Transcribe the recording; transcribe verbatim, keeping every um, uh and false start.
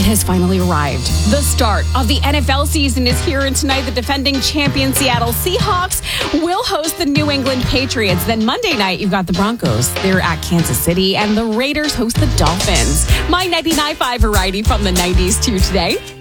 It has finally arrived. The start of the N F L season is here, and tonight the defending champion Seattle Seahawks will host the New England Patriots. Then Monday night, you've got the Broncos. They're at Kansas City, and the Raiders host the Dolphins. My ninety-nine point five variety from the nineties to today.